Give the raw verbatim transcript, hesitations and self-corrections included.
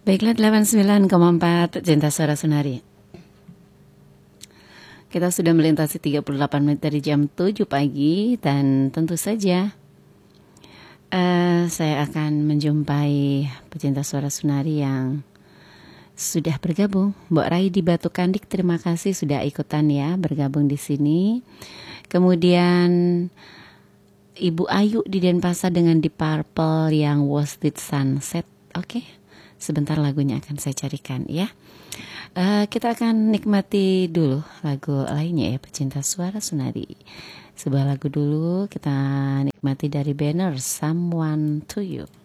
Baiklah, delapan puluh sembilan koma empat Cinta Suara Sunari. Kita sudah melintasi tiga puluh delapan menit dari jam tujuh pagi. Dan tentu saja uh, saya akan menjumpai pecinta suara Sunari yang sudah bergabung. Mbak Rai di Batu Kandik, terima kasih sudah ikutan ya, bergabung di sini. Kemudian Ibu Ayu di Denpasar dengan Deep Purple yang Was It Sunset. Oke, sebentar lagunya akan saya carikan ya. Uh, kita akan nikmati dulu lagu lainnya ya, pecinta suara Sunari. Sebuah lagu dulu kita nikmati dari Banner, Someone to You.